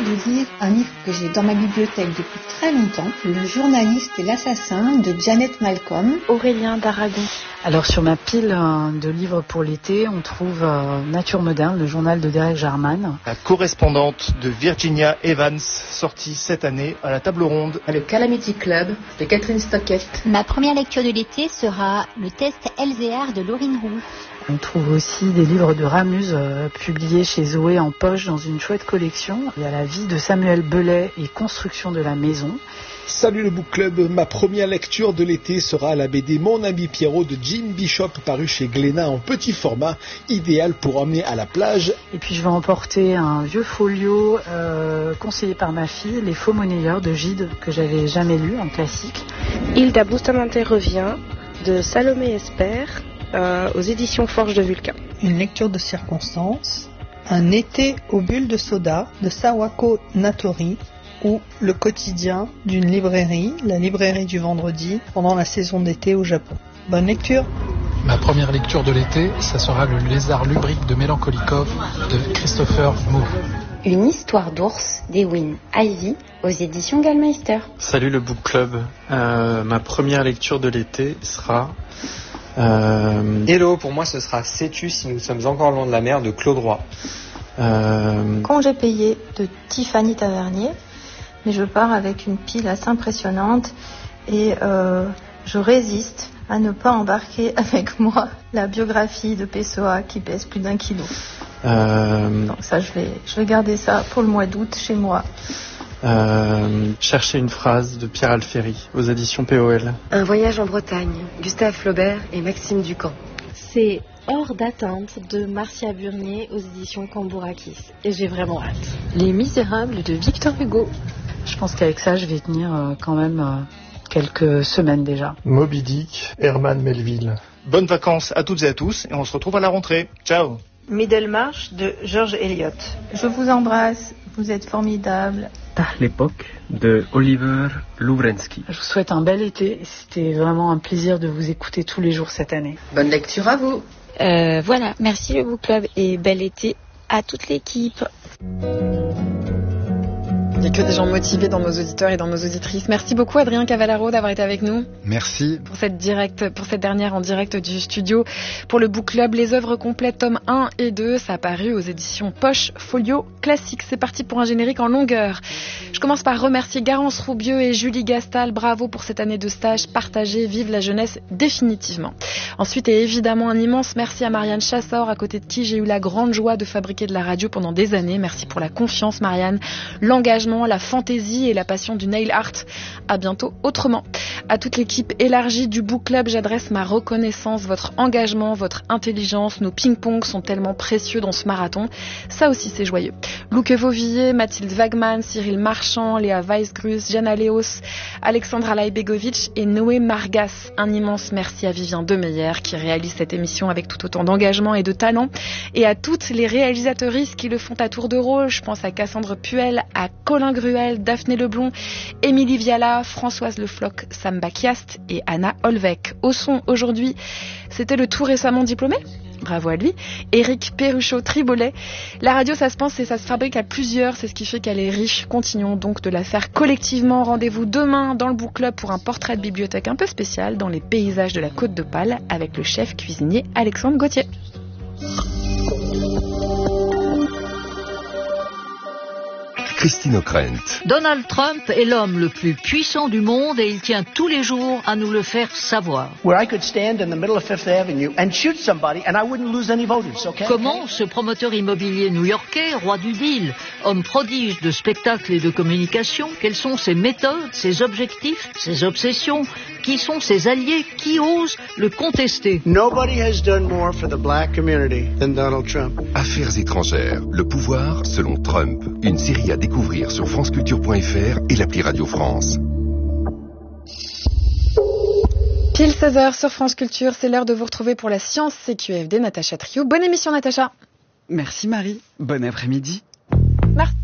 de lire un livre que j'ai dans ma bibliothèque depuis très longtemps, Le journaliste et l'assassin de Janet Malcolm. Aurélien d'Aragon. Alors sur ma pile de livres pour l'été, on trouve Nature moderne, le journal de Derek Jarman. La correspondante de Virginia Evans, sortie cette année à la table ronde. Le Calamity Club de Catherine Stockett. Ma première lecture de l'été sera le test LZR de Laurine Roux. On trouve aussi des livres de Ramuz publiés chez Zoé en poche dans une chouette collection. Il y a La vie de Samuel Belay et Construction de la maison. Salut le Book Club, ma première lecture de l'été sera la BD Mon ami Pierrot de Jim Bishop, paru chez Glénat en petit format, idéal pour emmener à la plage. Et puis je vais emporter un vieux folio conseillé par ma fille, Les faux monnayeurs de Gide, que j'avais jamais lu, un classique. Hilda Bustamante revient de Salomé Esper aux éditions Forge de Vulcain. Une lecture de circonstance, Un été aux bulles de soda de Sawako Natori, ou le quotidien d'une librairie, la librairie du vendredi, pendant la saison d'été au Japon. Bonne lecture. Ma première lecture de l'été, ça sera Le lézard lubrique de Mélancolikov de Christopher Moore. Une histoire d'ours d'Ewin Ivy aux éditions Gallmeister. Salut le Book Club, ma première lecture de l'été sera... Hello, pour moi ce sera Sais-tu si nous sommes encore loin de la mer de Claude Roy. Congé payé de Tiffany Tavernier. Mais je pars avec une pile assez impressionnante et je résiste à ne pas embarquer avec moi la biographie de Pessoa qui pèse plus d'1 kilo. Donc ça, je vais garder ça pour le mois d'août chez moi. Chercher une phrase de Pierre Alféry aux éditions POL. Un voyage en Bretagne, Gustave Flaubert et Maxime Ducamp. C'est Hors d'atteinte de Marcia Burnier aux éditions Cambourakis. Et j'ai vraiment hâte. Les Misérables de Victor Hugo. Je pense qu'avec ça, je vais tenir quand même quelques semaines déjà. Moby Dick, Herman Melville. Bonnes vacances à toutes et à tous et on se retrouve à la rentrée. Ciao. Middlemarch de George Eliot. Je vous embrasse, vous êtes formidables. Par l'époque de Oliver Louvrensky. Je vous souhaite un bel été. C'était vraiment un plaisir de vous écouter tous les jours cette année. Bonne lecture à vous. Voilà, merci le Book Club et bel été à toute l'équipe. Il n'y a que des gens motivés dans nos auditeurs et dans nos auditrices. Merci beaucoup Adrien Cavallaro d'avoir été avec nous. Merci. Pour cette dernière en direct du studio. Pour le Book Club, les œuvres complètes, tomes 1 et 2, ça a paru aux éditions Poche Folio Classique. C'est parti pour un générique en longueur. Je commence par remercier Garance Roubieux et Julie Gastal. Bravo pour cette année de stage partagée. Vive la jeunesse définitivement. Ensuite, et évidemment, un immense merci à Marianne Chassor, à côté de qui j'ai eu la grande joie de fabriquer de la radio pendant des années. Merci pour la confiance, Marianne, l'engagement, la fantaisie et la passion du nail art. À bientôt autrement. À toute l'équipe élargie du Book Club, j'adresse ma reconnaissance. Votre engagement, votre intelligence, nos ping-pong sont tellement précieux dans ce marathon. Ça aussi, c'est joyeux. Louque Vauvillier, Mathilde Wagman, Cyril Marchand, Léa Weisgrus, Jana Leos, Alexandra Laibegovic et Noé Margas. Un immense merci à Vivien Demeyer qui réalise cette émission avec tout autant d'engagement et de talent. Et à toutes les réalisatrices qui le font à tour de rôle. Je pense à Cassandre Puel, à Colin Gruel, Daphné Leblon, Émilie Viala, Françoise Le Floch, Sam Bakiast et Anna Olvec. Au son aujourd'hui, c'était le tout récemment diplômé. Bravo à lui. Éric Perruchot-Tribolet. La radio, ça se pense et ça se fabrique à plusieurs. C'est ce qui fait qu'elle est riche. Continuons donc de la faire collectivement. Rendez-vous demain dans le Book Club pour un portrait de bibliothèque un peu spécial dans les paysages de la Côte d'Opale avec le chef cuisinier Alexandre Gauthier. Christine O'Krent. Donald Trump est l'homme le plus puissant du monde et il tient tous les jours à nous le faire savoir. Comment ce promoteur immobilier new-yorkais, roi du deal, homme prodige de spectacles et de communication, quelles sont ses méthodes, ses objectifs, ses obsessions, qui sont ses alliés, qui osent le contester? Nobody has done more for the black community than Donald Trump. Affaires étrangères, le pouvoir selon Trump. Une série à découvrir sur franceculture.fr et l'appli Radio France. Pile 16h sur France Culture, c'est l'heure de vous retrouver pour la science CQFD. Natacha Trio. Bonne émission Natacha. Merci Marie, bon après-midi. Merci.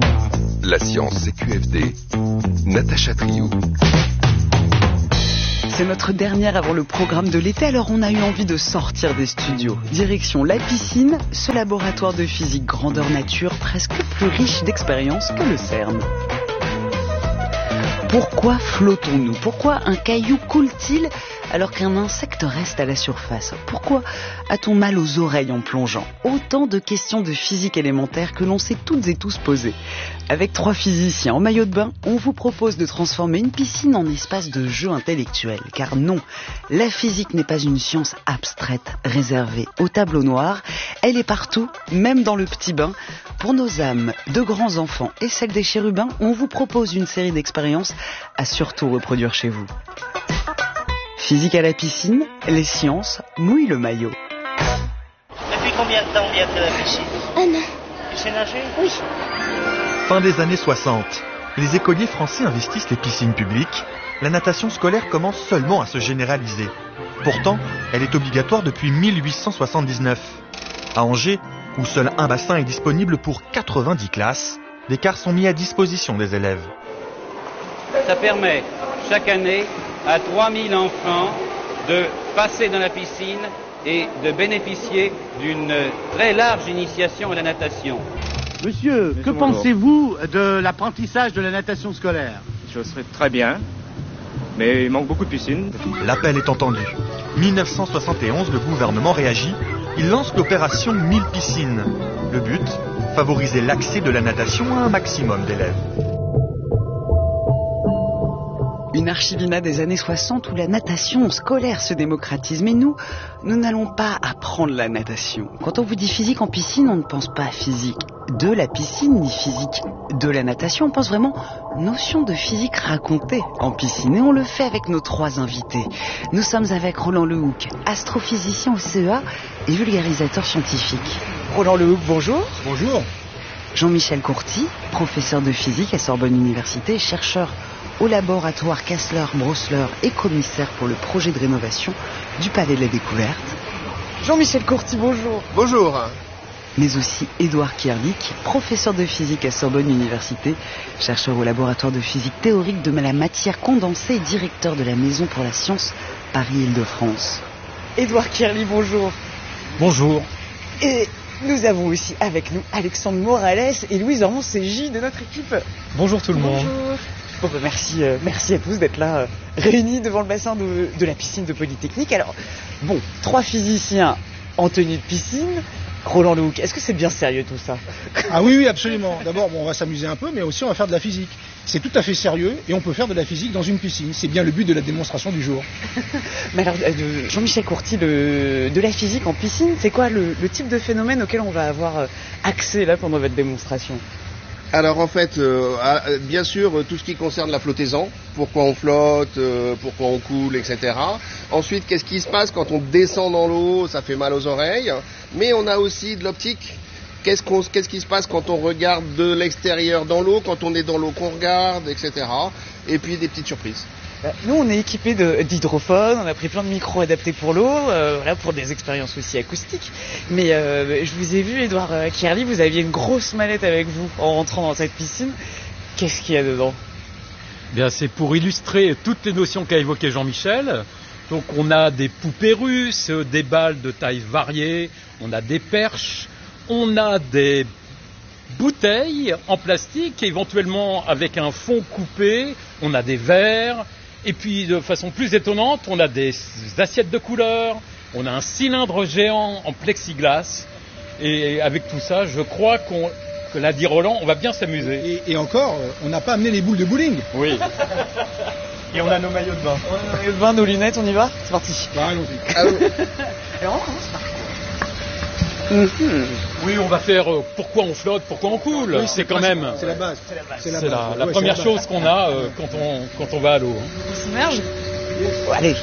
La science CQFD, Natacha Trio. C'est notre dernière avant le programme de l'été, alors on a eu envie de sortir des studios. Direction la piscine, ce laboratoire de physique grandeur nature presque plus riche d'expériences que le CERN. Pourquoi flottons-nous? Pourquoi un caillou coule-t-il alors qu'un insecte reste à la surface? Pourquoi a-t-on mal aux oreilles en plongeant? Autant de questions de physique élémentaire que l'on s'est toutes et tous posées. Avec 3 physiciens en maillot de bain, on vous propose de transformer une piscine en espace de jeu intellectuel. Car non, la physique n'est pas une science abstraite, réservée au tableau noir. Elle est partout, même dans le petit bain. Pour nos âmes de grands enfants et celles des chérubins, on vous propose une série d'expériences à surtout reproduire chez vous. Physique à la piscine, les sciences mouillent le maillot. Depuis combien de temps vient-elle à la piscine? 1 an. Tu sais nager? Oui. Fin des années 60, les écoliers français investissent les piscines publiques. La natation scolaire commence seulement à se généraliser. Pourtant, elle est obligatoire depuis 1879. À Angers, où seul un bassin est disponible pour 90 classes, des cars sont mis à disposition des élèves. Ça permet chaque année à 3000 enfants de passer dans la piscine et de bénéficier d'une très large initiation à la natation. Monsieur, que pensez-vous de l'apprentissage de la natation scolaire? Je serais très bien, mais il manque beaucoup de piscines. L'appel est entendu. 1971, le gouvernement réagit. Il lance l'opération 1000 piscines. Le but, favoriser l'accès de la natation à un maximum d'élèves. Une archivina des années 60 où la natation scolaire se démocratise. Mais nous n'allons pas apprendre la natation. Quand on vous dit physique en piscine, on ne pense pas physique de la piscine, ni physique de la natation. On pense vraiment notion de physique racontée en piscine. Et on le fait avec nos 3 invités. Nous sommes avec Roland Lehoucq, astrophysicien au CEA et vulgarisateur scientifique. Roland Lehoucq, bonjour. Bonjour. Jean-Michel Courty, professeur de physique à Sorbonne Université, chercheur au laboratoire Kastler-Brosler et commissaire pour le projet de rénovation du Palais de la Découverte. Jean-Michel Courty, bonjour. Bonjour. Mais aussi Édouard Kierlich, professeur de physique à Sorbonne Université, chercheur au laboratoire de physique théorique de la matière condensée et directeur de la Maison pour la Science Paris-Île-de-France. Édouard Kierlich, bonjour. Bonjour. Et nous avons aussi avec nous Alexandre Morales et Louise Ormond-Ségy de notre équipe. Bonjour tout le monde. Bonjour. Bon, bah merci à tous d'être là, réunis devant le bassin de la piscine de Polytechnique. Alors, bon, 3 physiciens en tenue de piscine. Roland Lehoucq, est-ce que c'est bien sérieux tout ça? Ah oui, absolument. D'abord, on va s'amuser un peu, mais aussi on va faire de la physique. C'est tout à fait sérieux et on peut faire de la physique dans une piscine. C'est bien le but de la démonstration du jour. Mais alors, Jean-Michel Courty, de la physique en piscine, c'est quoi le type de phénomène auquel on va avoir accès là pendant votre démonstration? Alors en fait, bien sûr, tout ce qui concerne la flottaison, pourquoi on flotte, pourquoi on coule, etc. Ensuite, qu'est-ce qui se passe quand on descend dans l'eau, ça fait mal aux oreilles. Mais on a aussi de l'optique. Qu'est-ce qui se passe quand on regarde de l'extérieur dans l'eau, quand on est dans l'eau qu'on regarde, etc. Et puis des petites surprises. Nous, on est équipés d'hydrophones, on a pris plein de micros adaptés pour l'eau, voilà, pour des expériences aussi acoustiques. Mais je vous ai vu, Édouard Kierlich, vous aviez une grosse mallette avec vous en rentrant dans cette piscine. Qu'est-ce qu'il y a dedans? Bien, c'est pour illustrer toutes les notions qu'a évoquées Jean-Michel. Donc, on a des poupées russes, des balles de tailles variées, on a des perches, on a des bouteilles en plastique, éventuellement avec un fond coupé, on a des verres. Et puis, de façon plus étonnante, on a des assiettes de couleurs, on a un cylindre géant en plexiglas. Et avec tout ça, je crois que l'a dit Roland, on va bien s'amuser. Et encore, on n'a pas amené les boules de bowling. Oui. Et on a nos maillots de bain. On a nos maillots de bain, nos lunettes, on y va? C'est parti. Bah, allons-y. Alors, on commence par quoi? Oui, on va faire pourquoi on flotte, pourquoi on coule. Oui, c'est quand même. C'est la base. C'est la première chose qu'on a quand on va à l'eau. On s'immerge? Allez.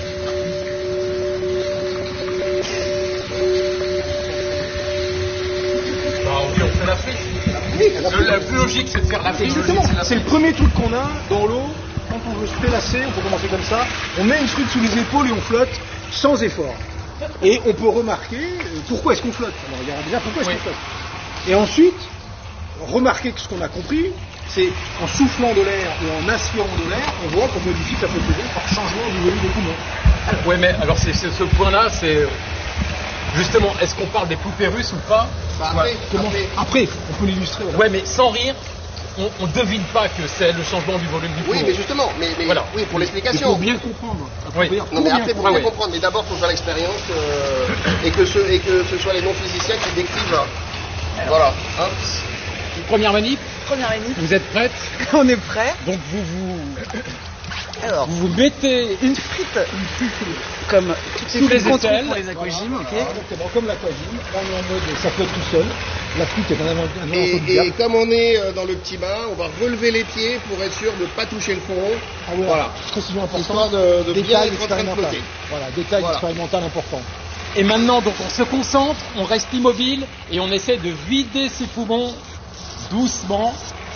On fait la friche. Oui, la plus logique, c'est de faire la friche. Exactement. C'est le premier truc qu'on a dans l'eau. Quand on veut se prélasser, on peut commencer comme ça. On met une truc sous les épaules et on flotte sans effort. Et on peut remarquer pourquoi est-ce qu'on flotte. Alors, il y a déjà pourquoi est-ce qu'on flotte. Et ensuite, remarquer que ce qu'on a compris, C'est en soufflant de l'air et en aspirant de l'air, on voit qu'on modifie sa flottaison par changement du volume des poumons. Oui, mais alors c'est ce point-là, c'est justement, est-ce qu'on parle des poupées russes ou pas? Après, on peut l'illustrer. Ouais, mais sans rire, on ne devine pas que c'est le changement du volume du poumon. Oui, mais justement, voilà. Oui, pour l'explication. Il faut bien comprendre. Non, mais après, pour bien comprendre. Mais d'abord, il faut faire l'expérience et que ce soit les non-physiciens qui décrivent. Voilà. Hein. Première manip. Vous êtes prête? On est prêt. Donc Alors, vous mettez une frite comme toutes les frites qu'on trouve pour les aquagym, ok. Exactement, comme l'aquagym. Là, on est en mode ça flotte tout seul. La frite est un avant. Et comme on est dans le petit bain, on va relever les pieds pour être sûr de ne pas toucher le fond. Ah ouais, voilà. Précision importante. Histoire de bien être en train de flotter. Voilà, détail expérimental important. Et maintenant, donc, on se concentre, on reste immobile et on essaie de vider ses poumons doucement.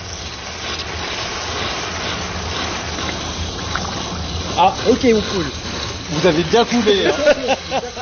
Ah, ok, on coule. Vous avez bien coulé. Hein.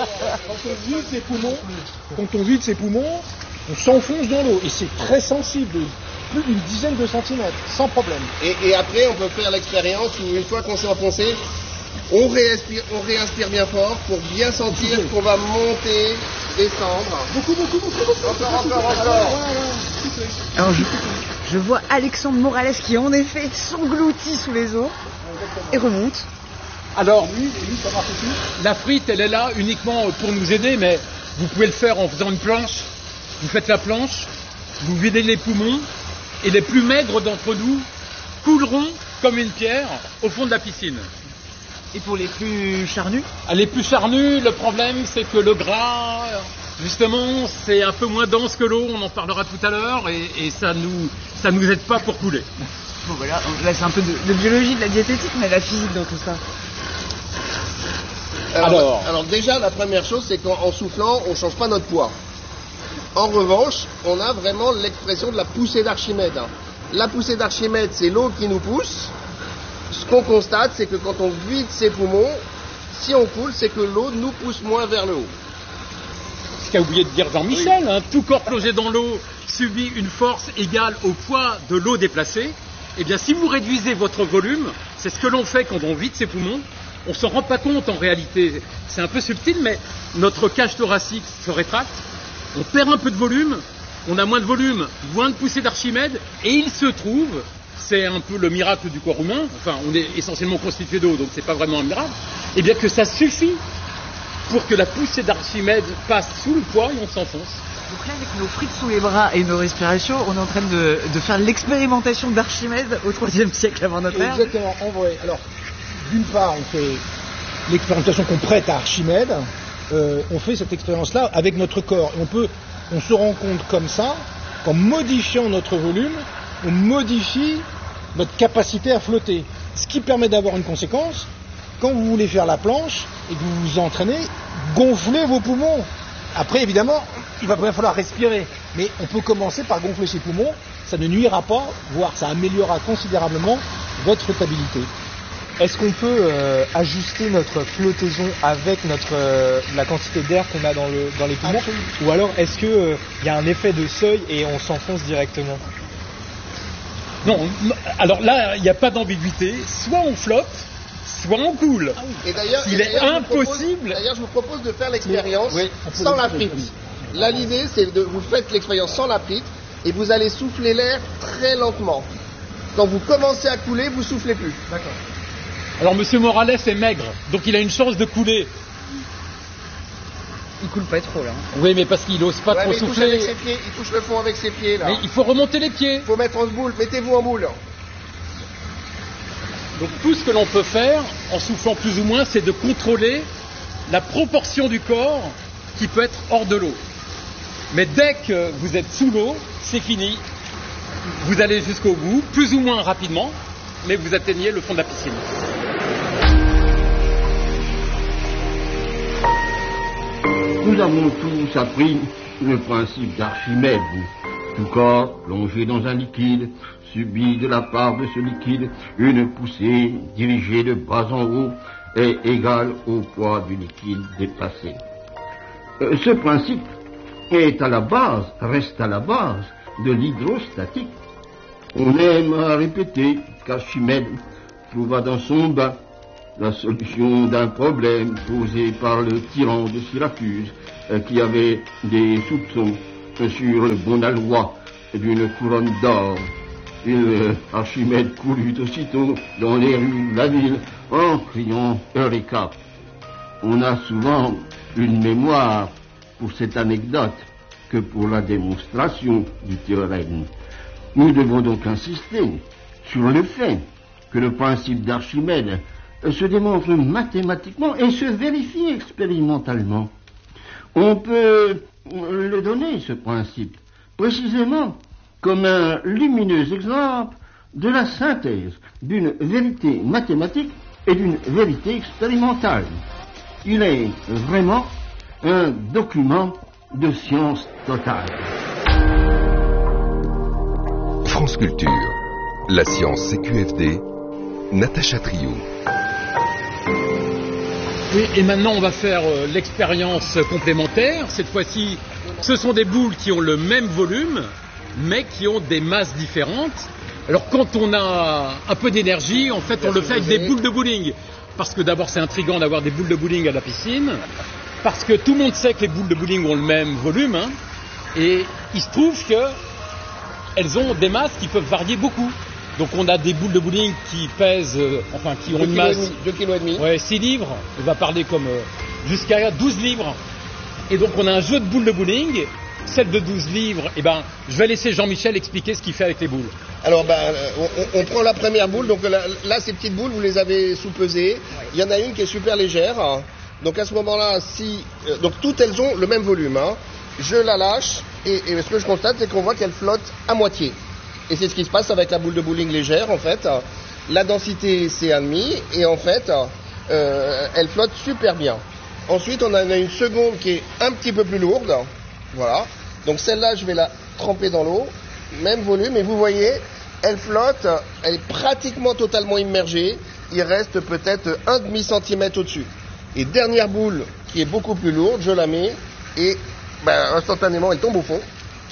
Quand on vide ses poumons, on s'enfonce dans l'eau et c'est très sensible, plus d'une dizaine de centimètres, sans problème. Et après, on peut faire l'expérience où une fois qu'on s'est enfoncé, on réinspire bien fort pour bien sentir qu'on va monter, descendre. Beaucoup. Encore. Alors je vois Alexandre Morales qui en effet s'engloutit sous les eaux et remonte. Alors, la frite, elle est là uniquement pour nous aider, mais vous pouvez le faire en faisant une planche. Vous faites la planche, vous videz les poumons, et les plus maigres d'entre nous couleront comme une pierre au fond de la piscine. Et pour les plus charnus? Les plus charnus, le problème, c'est que le gras, justement, c'est un peu moins dense que l'eau, on en parlera tout à l'heure, et ça nous aide pas pour couler. Bon, voilà, là c'est un peu de biologie, de la diététique, mais la physique dans tout ça. Alors déjà, la première chose, c'est qu'en soufflant, on ne change pas notre poids. En revanche, on a vraiment l'expression de la poussée d'Archimède. La poussée d'Archimède, c'est l'eau qui nous pousse. Ce qu'on constate, c'est que quand on vide ses poumons, si on coule, c'est que l'eau nous pousse moins vers le haut. Ce qu'a oublié de dire Jean-Michel, hein, tout corps plongé dans l'eau subit une force égale au poids de l'eau déplacée. Eh bien, si vous réduisez votre volume, c'est ce que l'on fait quand on vide ses poumons. On ne s'en rend pas compte en réalité. C'est un peu subtil, mais notre cage thoracique se rétracte. On perd un peu de volume. On a moins de volume, moins de poussée d'Archimède. Et il se trouve, c'est un peu le miracle du corps humain. Enfin, on est essentiellement constitué d'eau, donc c'est pas vraiment un miracle. Eh bien, que ça suffit pour que la poussée d'Archimède passe sous le poids et on s'enfonce. Donc là, avec nos frites sous les bras et nos respirations, on est en train de faire l'expérimentation d'Archimède au IIIe siècle avant notre ère. Exactement, en vrai. Alors, d'une part, on fait l'expérimentation qu'on prête à Archimède. On fait cette expérience-là avec notre corps. On se rend compte comme ça qu'en modifiant notre volume, on modifie notre capacité à flotter. Ce qui permet d'avoir une conséquence, quand vous voulez faire la planche et que vous vous entraînez, gonflez vos poumons. Après, évidemment, il va bien falloir respirer. Mais on peut commencer par gonfler ses poumons. Ça ne nuira pas, voire ça améliorera considérablement votre flottabilité. Est-ce qu'on peut ajuster notre flottaison avec la quantité d'air qu'on a dans les poumons? Absolument. Ou alors est-ce qu'il y a un effet de seuil et on s'enfonce directement? Non, alors là, il n'y a pas d'ambiguïté. Soit on flotte, soit on coule. Et d'ailleurs, il est impossible. D'ailleurs, je vous propose de faire l'expérience sans la frite. Là, l'idée, c'est vous faites l'expérience sans la frite et vous allez souffler l'air très lentement. Quand vous commencez à couler, vous soufflez plus. D'accord. Alors, Monsieur Morales est maigre, donc il a une chance de couler. Il coule pas trop là. Oui, mais parce qu'il n'ose pas trop souffler. Il touche le fond avec ses pieds là. Mais il faut remonter les pieds. Il faut mettre en boule. Mettez-vous en boule. Donc tout ce que l'on peut faire, en soufflant plus ou moins, c'est de contrôler la proportion du corps qui peut être hors de l'eau. Mais dès que vous êtes sous l'eau, c'est fini. Vous allez jusqu'au bout, plus ou moins rapidement, mais vous atteignez le fond de la piscine. Nous avons tous appris le principe d'Archimède. Tout corps plongé dans un liquide subit de la part de ce liquide une poussée dirigée de bas en haut et égale au poids du liquide dépassé. Ce principe est à la base, reste à la base de l'hydrostatique. On aime à répéter qu'Archimède trouva dans son bain la solution d'un problème posé par le tyran de Syracuse qui avait des soupçons sur le bon aloi d'une couronne d'or. Archimède courut aussitôt dans les rues de la ville en criant « Eureka !» On a souvent une mémoire pour cette anecdote que pour la démonstration du théorème. Nous devons donc insister sur le fait que le principe d'Archimède se démontre mathématiquement et se vérifie expérimentalement. On peut le donner, ce principe, précisément comme un lumineux exemple de la synthèse d'une vérité mathématique et d'une vérité expérimentale. Il est vraiment un document de science totale. France Culture, la science CQFD, Natacha Trio. Oui, et maintenant on va faire l'expérience complémentaire. Cette fois-ci, ce sont des boules qui ont le même volume, mais qui ont des masses différentes. Alors quand on a un peu d'énergie, en fait on le fait avec des boules de bowling. Parce que d'abord c'est intriguant d'avoir des boules de bowling à la piscine. Parce que tout le monde sait que les boules de bowling ont le même volume. Et il se trouve qu'elles ont des masses qui peuvent varier beaucoup. Donc on a des boules de bowling qui pèsent, qui ont une masse... 2,5 kg. Ouais, 6 livres. On va parler comme jusqu'à 12 livres. Et donc on a un jeu de boules de bowling. Celle de 12 livres, je vais laisser Jean-Michel expliquer ce qu'il fait avec les boules. Alors, on prend la première boule. Donc là, ces petites boules, vous les avez sous-pesées. Il y en a une qui est super légère. Donc à ce moment-là, donc toutes elles ont le même volume. Je la lâche et ce que je constate, c'est qu'on voit qu'elle flotte à moitié. Et c'est ce qui se passe avec la boule de bowling légère, en fait. La densité, c'est 1,5 et en fait, elle flotte super bien. Ensuite, on en a une seconde qui est un petit peu plus lourde. Voilà. Donc celle-là, je vais la tremper dans l'eau. Même volume. Et vous voyez, elle flotte. Elle est pratiquement totalement immergée. Il reste peut-être 1/2 centimètre au-dessus. Et dernière boule, qui est beaucoup plus lourde, je la mets. Et instantanément, elle tombe au fond.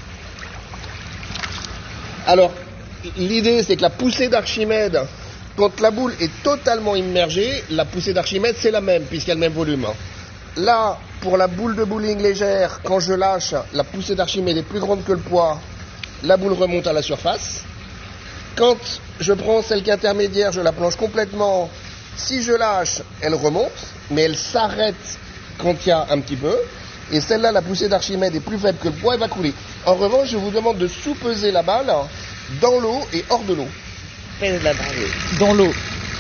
Alors, l'idée, c'est que la poussée d'Archimède, quand la boule est totalement immergée, la poussée d'Archimède, c'est la même, puisqu'il y a le même volume. Là, pour la boule de bowling légère, quand je lâche, la poussée d'Archimède est plus grande que le poids, la boule remonte à la surface. Quand je prends celle qui est intermédiaire, je la plonge complètement. Si je lâche, elle remonte, mais elle s'arrête quand il y a un petit peu. Et celle-là, la poussée d'Archimède est plus faible que le poids, elle va couler. En revanche, je vous demande de sous-peser la balle dans l'eau et hors de l'eau. Pèse la balle dans l'eau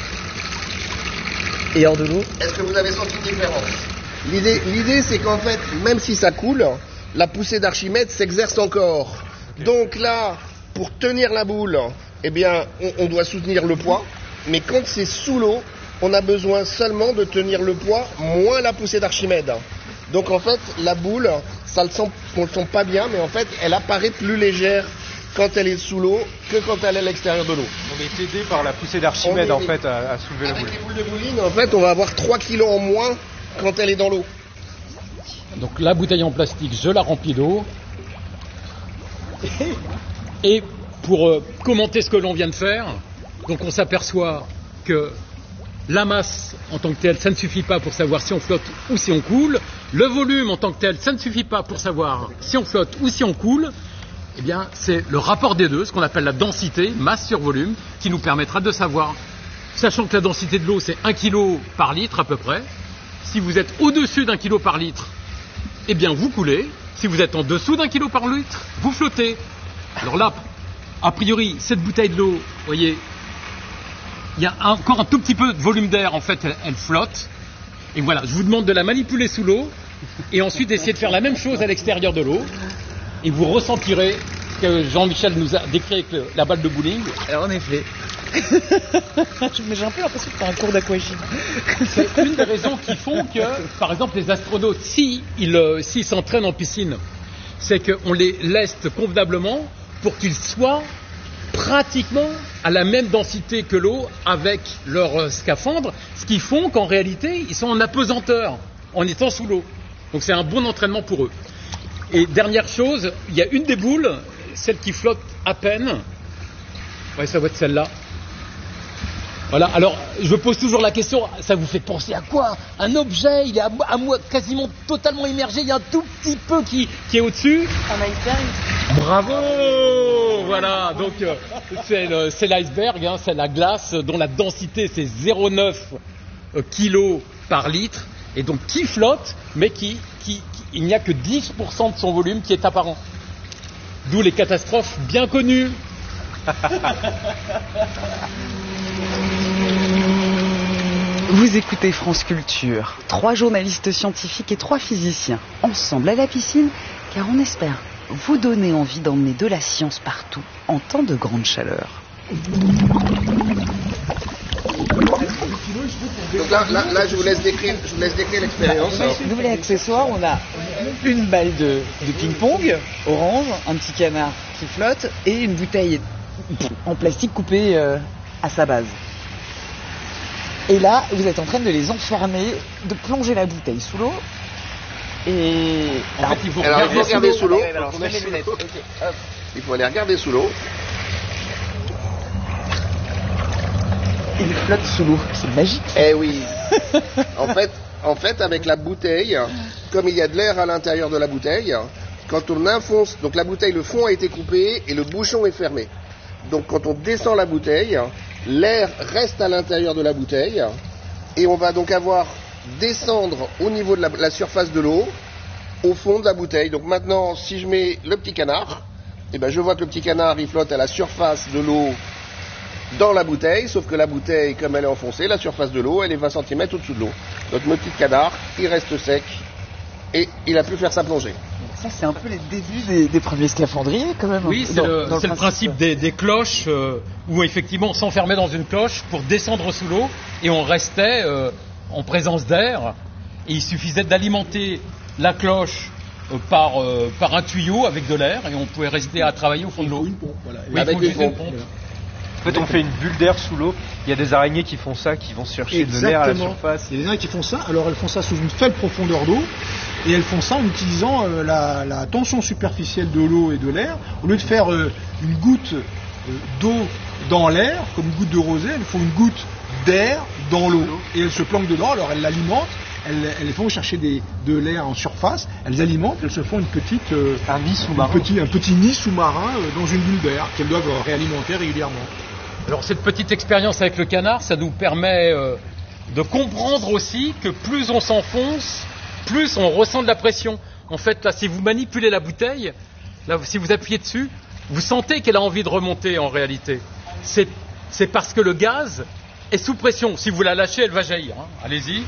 et hors de l'eau. Est-ce que vous avez senti une différence ? L'idée, c'est qu'en fait, même si ça coule, la poussée d'Archimède s'exerce encore. Donc là, pour tenir la boule, on doit soutenir le poids. Mais quand c'est sous l'eau, on a besoin seulement de tenir le poids moins la poussée d'Archimède. Donc en fait, la boule, on le sent pas bien, mais en fait, elle apparaît plus légère quand elle est sous l'eau que quand elle est à l'extérieur de l'eau. On est aidé par la poussée d'Archimède à soulever la boule. Avec les boules de bowling, en fait, on va avoir 3 kilos en moins quand elle est dans l'eau. Donc la bouteille en plastique, je la remplis d'eau. Et pour commenter ce que l'on vient de faire, donc on s'aperçoit que la masse en tant que telle, ça ne suffit pas pour savoir si on flotte ou si on coule. Le volume en tant que tel, ça ne suffit pas pour savoir si on flotte ou si on coule. C'est le rapport des deux, ce qu'on appelle la densité, masse sur volume, qui nous permettra de savoir, sachant que la densité de l'eau, c'est 1 kg par litre à peu près. Si vous êtes au-dessus d'1 kg par litre, vous coulez. Si vous êtes en dessous d'1 kg par litre, vous flottez. Alors là, a priori, cette bouteille de l'eau, vous voyez, il y a encore un tout petit peu de volume d'air, en fait, elle flotte. Et voilà, je vous demande de la manipuler sous l'eau et ensuite d'essayer de faire la même chose à l'extérieur de l'eau. Et vous ressentirez ce que Jean-Michel nous a décrit avec la balle de bowling. Alors en effet. Mais j'ai un peu l'impression que c'est un cours d'aquagym. C'est une des raisons qui font que, par exemple, les astronautes, s'ils s'entraînent en piscine, c'est qu'on les laisse convenablement pour qu'ils soient pratiquement à la même densité que l'eau avec leur scaphandre, ce qui font qu'en réalité, ils sont en apesanteur en étant sous l'eau. Donc c'est un bon entraînement pour eux. Et dernière chose, il y a une des boules, celle qui flotte à peine, Ouais, ça va être celle-là. Voilà, alors je pose toujours la question, ça vous fait penser à quoi? Un objet, il est à moi quasiment totalement immergé, il y a un tout petit peu qui est au-dessus. Un iceberg. Bravo. Voilà, donc c'est l'iceberg, hein, c'est la glace dont la densité c'est 0,9 kg par litre, et donc qui flotte, mais il n'y a que 10% de son volume qui est apparent. D'où les catastrophes bien connues. Vous écoutez France Culture. 3 journalistes scientifiques et 3 physiciens, ensemble à la piscine, car on espère vous donner envie d'emmener de la science partout en temps de grande chaleur. Donc là, je vous laisse décrire l'expérience. Nouvel accessoire, on a une balle de ping-pong orange, un petit canard qui flotte et une bouteille en plastique coupée à sa base. Et là, vous êtes en train de les enfermer, de plonger la bouteille sous l'eau. Et alors, il faut regarder sous l'eau. Alors, je mets les lunettes. Okay. Il faut aller regarder sous l'eau. Il flotte sous l'eau, c'est magique. Eh oui. en fait, avec la bouteille, comme il y a de l'air à l'intérieur de la bouteille, quand on enfonce, donc la bouteille, le fond a été coupé et le bouchon est fermé. Donc quand on descend la bouteille, l'air reste à l'intérieur de la bouteille et on va donc avoir descendre au niveau de la surface de l'eau, au fond de la bouteille. Donc maintenant, si je mets le petit canard, eh ben je vois que le petit canard il flotte à la surface de l'eau dans la bouteille, sauf que la bouteille, comme elle est enfoncée, la surface de l'eau, elle est 20 cm au-dessous de l'eau. Donc le petit canard, il reste sec et il a pu faire sa plongée. Ça, c'est un peu les débuts des premiers scaphandriers, quand même. Oui, c'est le principe des cloches, où effectivement on s'enfermait dans une cloche pour descendre sous l'eau et on restait en présence d'air. Et il suffisait d'alimenter la cloche par un tuyau avec de l'air et on pouvait rester à travailler au fond de l'eau. Voilà. Oui, avec une pompe. Voilà. En fait, on fait une bulle d'air sous l'eau. Il y a des araignées qui font ça, qui vont chercher de l'air à la surface. Il y a des araignées qui font ça. Alors, elles font ça sous une faible profondeur d'eau. Et elles font ça en utilisant la tension superficielle de l'eau et de l'air. Au lieu de faire une goutte d'eau dans l'air, comme une goutte de rosée, elles font une goutte d'air dans l'eau. Et elles se planquent dedans. Alors, elles l'alimentent. Elles font chercher de l'air en surface. Elles alimentent. Elles se font un nid sous-marin. Un petit nid sous-marin dans une bulle d'air qu'elles doivent réalimenter régulièrement. Alors cette petite expérience avec le canard, ça nous permet de comprendre aussi que plus on s'enfonce, plus on ressent de la pression. En fait, là, si vous manipulez la bouteille, là, si vous appuyez dessus, vous sentez qu'elle a envie de remonter en réalité. C'est parce que le gaz est sous pression. Si vous la lâchez, elle va jaillir. Hein. Allez-y.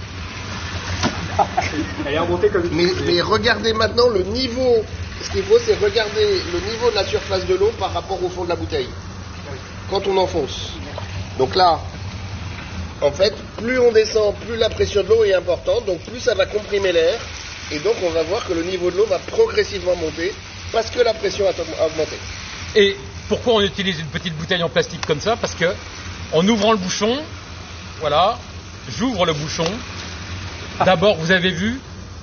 Elle est remontée comme mais regardez maintenant le niveau. Ce qu'il faut, c'est regarder le niveau de la surface de l'eau par rapport au fond de la bouteille. Quand on enfonce. Donc là, en fait, plus on descend, plus la pression de l'eau est importante, donc plus ça va comprimer l'air, et donc on va voir que le niveau de l'eau va progressivement monter, parce que la pression a augmenté. Et pourquoi on utilise une petite bouteille en plastique comme ça? Parce que, en ouvrant le bouchon, voilà, j'ouvre le bouchon, d'abord vous avez vu,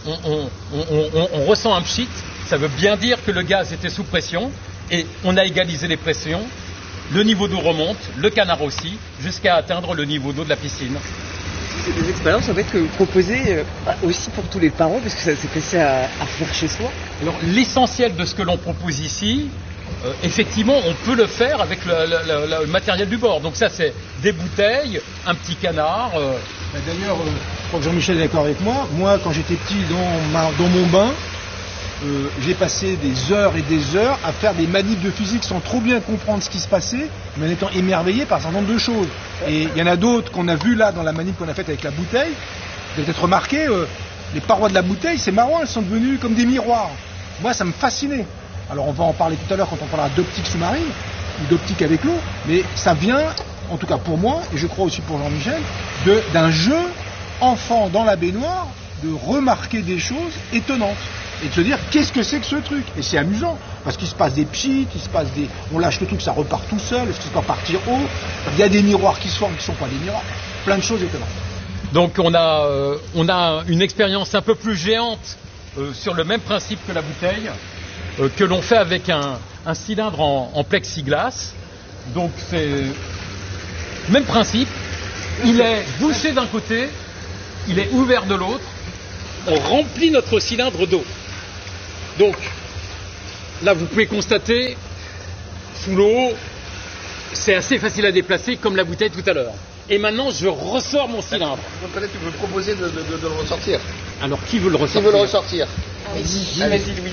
on ressent un pchit, ça veut bien dire que le gaz était sous pression, et on a égalisé les pressions. Le niveau d'eau remonte, le canard aussi, jusqu'à atteindre le niveau d'eau de la piscine. C'est des expériences en fait que vous proposez aussi pour tous les parents, parce que ça c'est facile à faire chez soi. Alors l'essentiel de ce que l'on propose ici, effectivement, on peut le faire avec le matériel du bord. Donc ça c'est des bouteilles, un petit canard. D'ailleurs, je crois que Jean-Michel est d'accord avec moi. Moi, quand j'étais petit dans mon bain, j'ai passé des heures et des heures à faire des manips de physique sans trop bien comprendre ce qui se passait, mais en étant émerveillé par un certain nombre de choses. Et il y en a d'autres qu'on a vues là dans la manip qu'on a faite avec la bouteille. Vous avez peut-être remarqué, les parois de la bouteille, c'est marrant, elles sont devenues comme des miroirs. Moi, ça me fascinait. Alors on va en parler tout à l'heure quand on parlera d'optique sous-marine, ou d'optique avec l'eau, mais ça vient, en tout cas pour moi, et je crois aussi pour Jean-Michel, d'un jeu enfant dans la baignoire, de remarquer des choses étonnantes. Et de se dire, qu'est-ce que c'est que ce truc? Et c'est amusant, parce qu'il se passe des pchits, on lâche le truc, ça repart tout seul, est-ce qu'il peut partir haut? Il y a des miroirs qui se forment, qui ne sont pas des miroirs, plein de choses étonnantes. Donc on a une expérience un peu plus géante sur le même principe que la bouteille, que l'on fait avec un cylindre en plexiglas. Donc c'est même principe. Il est bouché d'un côté, il est ouvert de l'autre. On remplit notre cylindre d'eau. Donc là, vous pouvez constater, sous l'eau, c'est assez facile à déplacer comme la bouteille tout à l'heure. Et maintenant, je ressors mon cylindre. Peut-être tu peux proposer de le ressortir. Alors, qui veut le ressortir? Qui veut le ressortir? Allez-y, Louise.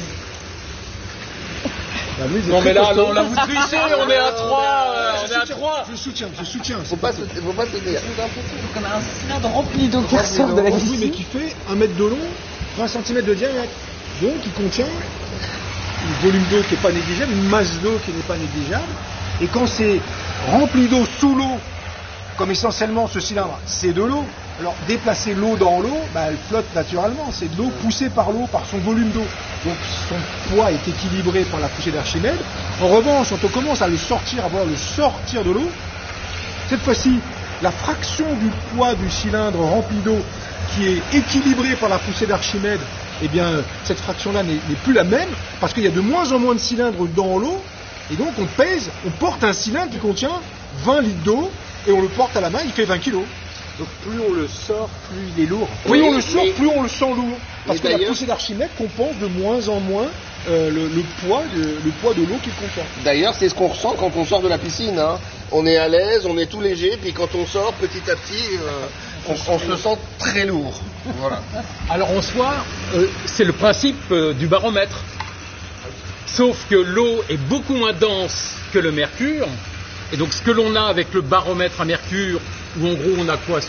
Non mais là, non, là vous trichez, on est à 3, on est à 3. Je soutiens. Faut pas se dire. Comme un cylindre rempli d'eau qui ressort de la piscine. Oui, mais qui fait 1 mètre de long, 20 cm de diamètre. Donc il contient un volume d'eau qui n'est pas négligeable, une masse d'eau qui n'est pas négligeable. Et quand c'est rempli d'eau sous l'eau, comme essentiellement ce cylindre, c'est de l'eau. Alors déplacer l'eau dans l'eau, elle flotte naturellement. C'est de l'eau poussée par l'eau, par son volume d'eau. Donc son poids est équilibré par la poussée d'Archimède. En revanche, quand on commence à le sortir, à vouloir le sortir de l'eau, cette fois-ci, la fraction du poids du cylindre rempli d'eau qui est équilibrée par la poussée d'Archimède, eh bien cette fraction-là n'est plus la même parce qu'il y a de moins en moins de cylindres dans l'eau. Et donc on porte un cylindre qui contient 20 litres d'eau et on le porte à la main, il fait 20 kilos. Donc plus on le sort, plus il est lourd. Plus on le sort, plus on le sent lourd. Parce que la poussée d'Archimède compense de moins en moins le poids de l'eau qu'il contient. D'ailleurs, c'est ce qu'on ressent quand on sort de la piscine. Hein. On est à l'aise, on est tout léger, puis quand on sort, petit à petit, on se sent très lourd. Voilà. Alors en soi, c'est le principe du baromètre. Sauf que l'eau est beaucoup moins dense que le mercure. Et donc ce que l'on a avec le baromètre à mercure, où en gros on a quoi,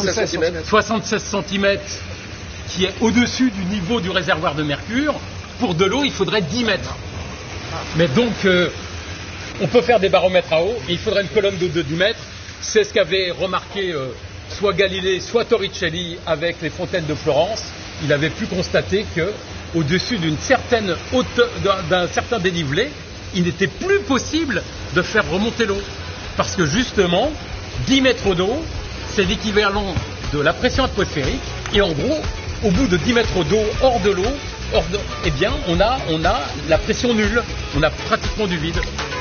76 cm, qui est au-dessus du niveau du réservoir de mercure, pour de l'eau il faudrait 10 mètres. Mais donc on peut faire des baromètres à eau, et il faudrait une colonne d'eau de 10 mètres. C'est ce qu'avait remarqué soit Galilée, soit Torricelli avec les fontaines de Florence. Il avait pu constater que au-dessus d'une certaine hauteur, d'un certain dénivelé, il n'était plus possible de faire remonter l'eau. Parce que justement, 10 mètres d'eau, c'est l'équivalent de la pression atmosphérique. Et en gros, au bout de 10 mètres d'eau hors de l'eau, eh bien, on a la pression nulle. On a pratiquement du vide.